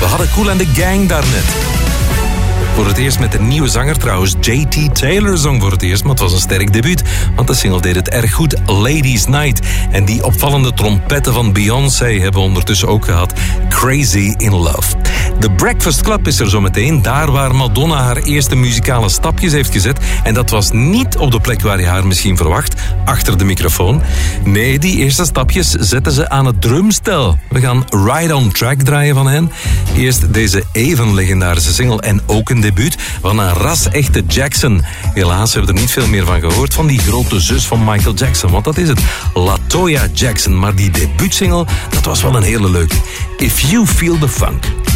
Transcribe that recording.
We hadden Kool and the Gang daarnet. Voor het eerst met een nieuwe zanger trouwens. J.T. Taylor zong voor het eerst, maar het was een sterk debuut. Want de single deed het erg goed. Ladies Night. En die opvallende trompetten van Beyoncé hebben we ondertussen ook gehad. Crazy in Love. The Breakfast Club is er zo meteen. Daar waar Madonna haar eerste muzikale stapjes heeft gezet. En dat was niet op de plek waar je haar misschien verwacht. Achter de microfoon. Nee, die eerste stapjes zetten ze aan het drumstel. We gaan Ride on Track draaien van hen. Eerst deze even legendarische single en ook een debuut van een ras-echte Jackson. Helaas hebben we er niet veel meer van gehoord van die grote zus van Michael Jackson, want dat is het. LaToya Jackson. Maar die debuutsingle, dat was wel een hele leuke. If You Feel the Funk.